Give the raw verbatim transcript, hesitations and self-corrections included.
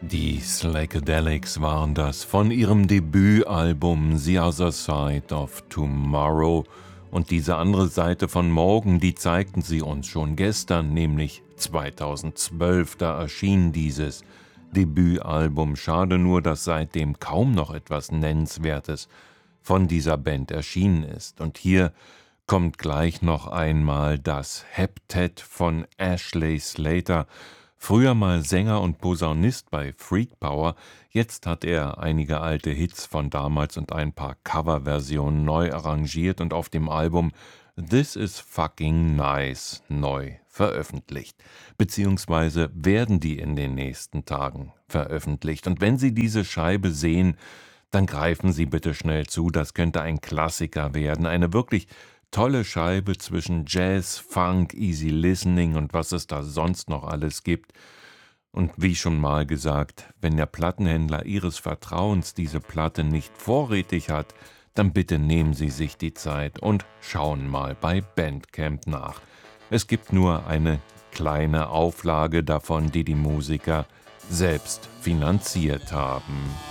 Die Slakadelics waren das von ihrem Debütalbum The Other Side of Tomorrow. Und diese andere Seite von morgen, die zeigten sie uns schon gestern, nämlich zweitausendzwölf, da erschien dieses Debütalbum. Schade nur, dass seitdem kaum noch etwas Nennenswertes von dieser Band erschienen ist. Und hier kommt gleich noch einmal das Heptet von Ashley Slater. Früher mal Sänger und Posaunist bei Freak Power, jetzt hat er einige alte Hits von damals und ein paar Coverversionen neu arrangiert und auf dem Album This Is Fucking Nice neu veröffentlicht. Beziehungsweise werden die in den nächsten Tagen veröffentlicht. Und wenn Sie diese Scheibe sehen, dann greifen Sie bitte schnell zu, das könnte ein Klassiker werden, eine wirklich tolle Scheibe zwischen Jazz, Funk, Easy Listening und was es da sonst noch alles gibt. Und wie schon mal gesagt, wenn der Plattenhändler Ihres Vertrauens diese Platte nicht vorrätig hat, dann bitte nehmen Sie sich die Zeit und schauen mal bei Bandcamp nach. Es gibt nur eine kleine Auflage davon, die die Musiker selbst finanziert haben.